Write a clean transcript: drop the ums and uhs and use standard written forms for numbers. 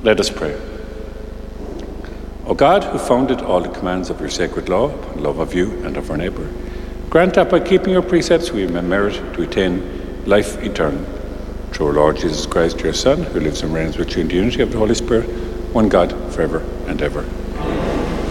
Let us pray. O God, who founded all the commands of your sacred law upon love of you and of our neighbour, grant that by keeping your precepts we may merit to attain life eternal. Through our Lord Jesus Christ, your Son, who lives and reigns with you in the unity of the Holy Spirit, one God, forever and ever.